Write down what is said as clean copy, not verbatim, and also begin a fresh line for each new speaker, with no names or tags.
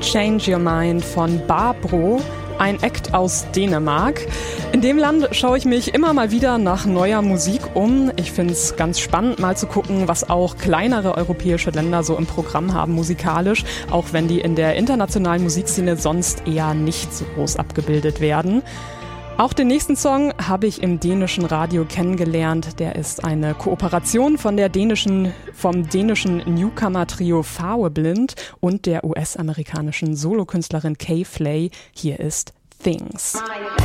Change Your Mind von Barbro, ein Act aus Dänemark. In dem Land schaue ich mich immer mal wieder nach neuer Musik um. Ich finde es ganz spannend, mal zu gucken, was auch kleinere europäische Länder so im Programm haben musikalisch, auch wenn die in der internationalen Musikszene sonst eher nicht so groß abgebildet werden. Auch den nächsten Song habe ich im dänischen Radio kennengelernt. Der ist eine Kooperation vom dänischen Newcomer-Trio Farveblind und der US-amerikanischen Solokünstlerin Kay Flay. Hier ist Things.